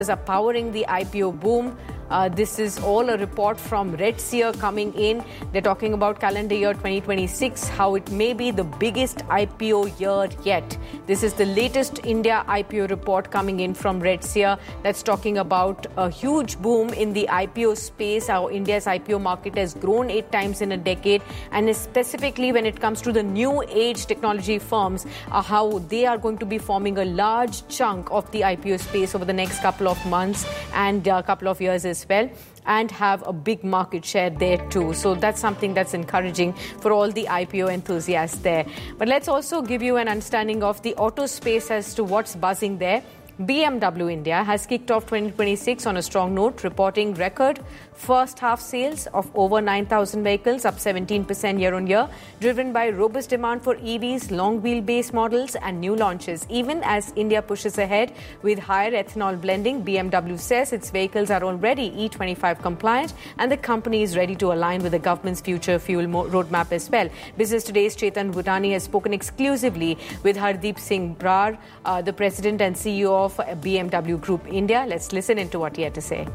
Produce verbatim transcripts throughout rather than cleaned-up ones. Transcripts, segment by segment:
are powering the I P O boom. Uh, this is all a report from Redseer coming in. They're talking about calendar year twenty twenty-six, how it may be the biggest I P O year yet. This is the latest India I P O report coming in from Redseer that's talking about a huge boom in the I P O space. How India's I P O market has grown eight times in a decade, and specifically when it comes to the new age technology firms, uh, how they are going to be forming a large chunk of the I P O space over the next couple of months and a couple of years as well, and have a big market share there too. So that's something that's encouraging for all the I P O enthusiasts there. But let's also give you an understanding of the auto space as to what's buzzing there. B M W India has kicked off twenty twenty-six on a strong note, reporting record first half sales of over nine thousand vehicles, up seventeen percent year on year, driven by robust demand for E Vs, long wheelbase models and new launches. Even as India pushes ahead with higher ethanol blending, B M W says its vehicles are already E twenty-five compliant, and the company is ready to align with the government's future fuel mo- roadmap as well. Business Today's Chetan Bhutani has spoken exclusively with Hardeep Singh Brar, uh, the president and C E O of B M W Group India. Let's listen into what he had to say.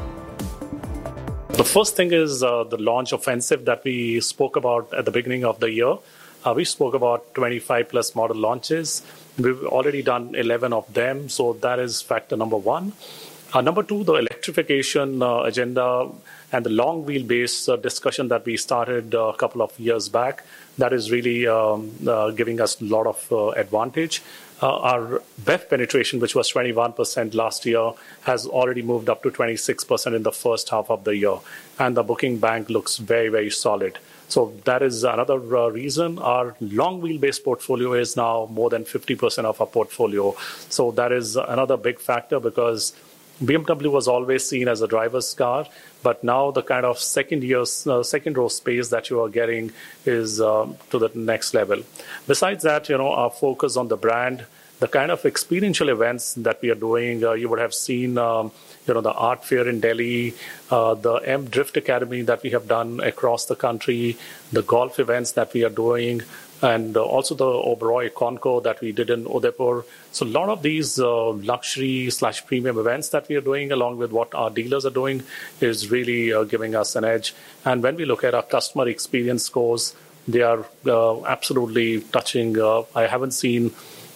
The first thing is uh, the launch offensive that we spoke about at the beginning of the year. Uh, we spoke about twenty-five plus model launches. We've already done eleven of them, so that is factor number one. Uh, number two, the electrification uh, agenda and the long wheelbase uh, discussion that we started uh, a couple of years back, that is really um, uh, giving us a lot of uh, advantage. Uh, our B E V penetration, which was twenty-one percent last year, has already moved up to twenty-six percent in the first half of the year. And the booking bank looks very, very solid. So that is another uh, reason. Our long wheelbase portfolio is now more than fifty percent of our portfolio. So that is another big factor, because B M W was always seen as a driver's car, but now the kind of second year, uh, second row space that you are getting is uh, to the next level. Besides that, you know, our focus on the brand, the kind of experiential events that we are doing, uh, you would have seen, um, you know, the art fair in Delhi, uh, the M Drift Academy that we have done across the country, the golf events that we are doing, and uh, also the Oberoi Conco that we did in Udaipur. So a lot of these uh, luxury slash premium events that we are doing, along with what our dealers are doing, is really uh, giving us an edge. And when we look at our customer experience scores, they are uh, absolutely touching. Uh, I haven't seen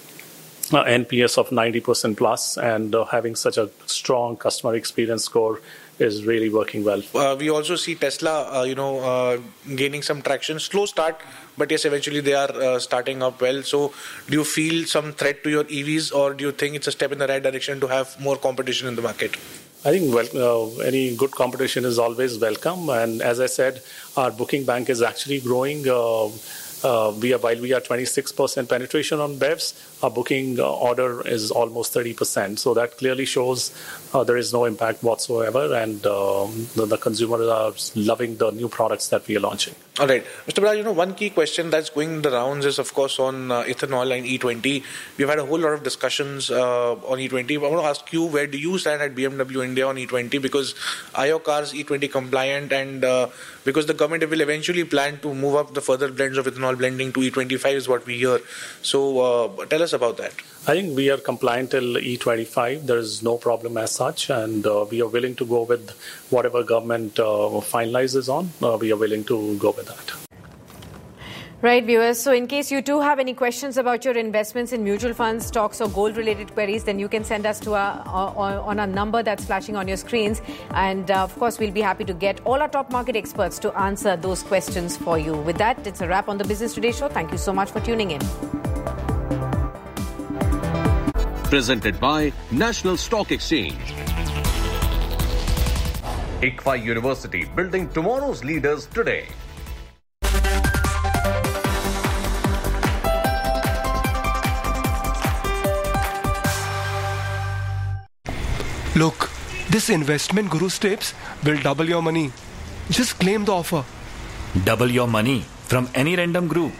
uh, N P S of ninety percent plus, and uh, having such a strong customer experience score is really working well. Uh, we also see Tesla, uh, you know, uh, gaining some traction. Slow start, but yes, eventually they are uh, starting up well. So do you feel some threat to your E Vs, or do you think it's a step in the right direction to have more competition in the market? I think well, uh, any good competition is always welcome. And as I said, our booking bank is actually growing. Uh, Uh, we are, while we are twenty-six percent penetration on B E Vs, our booking uh, order is almost thirty percent. So that clearly shows uh, there is no impact whatsoever, and um, the, the consumers are loving the new products that we are launching. All right. Mister Brar, you know, one key question that's going the rounds is, of course, on uh, ethanol and E twenty. We've had a whole lot of discussions uh, on E twenty. I want to ask you, where do you stand at B M W India on E twenty? Because are your cars E twenty compliant, and uh, because the government will eventually plan to move up the further blends of ethanol blending to E twenty-five is what we hear. So uh, tell us about that. I think we are compliant till E twenty-five. There is no problem as such, and uh, we are willing to go with whatever government uh, finalizes on. Uh, we are willing to go with that. Right, viewers. So in case you too have any questions about your investments in mutual funds, stocks or gold-related queries, then you can send us to our, uh, on a number that's flashing on your screens. And uh, of course, we'll be happy to get all our top market experts to answer those questions for you. With that, it's a wrap on the Business Today show. Thank you so much for tuning in. Presented by National Stock Exchange. I C F A University, building tomorrow's leaders today. Look, this investment Guru Steps will double your money. Just claim the offer. Double your money from any random group.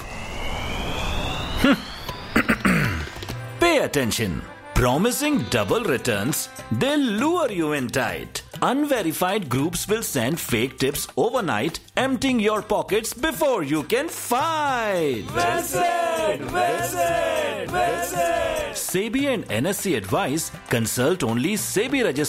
Pay attention. Promising double returns, they'll lure you in tight. Unverified groups will send fake tips overnight, emptying your pockets before you can fight. Well said, well said, well said. SEBI and N S E advise, consult only SEBI registered